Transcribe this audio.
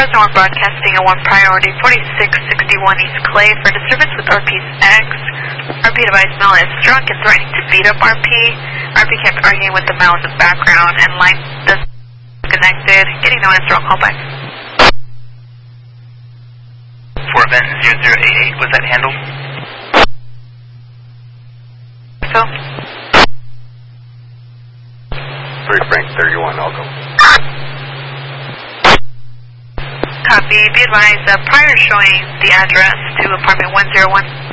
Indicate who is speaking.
Speaker 1: North broadcasting at 1 priority 4661 East Clay for disturbance with RP's X. RP device Mel is drunk and threatening to beat up RP. RP kept arguing with the Mel in the background and line disconnected. Getting no answer, I'll call back.
Speaker 2: For event 0088, was that handled?
Speaker 1: So?
Speaker 3: 3 Frank 31, I'll go.
Speaker 1: Copy. Be advised, prior showing the address to apartment 101.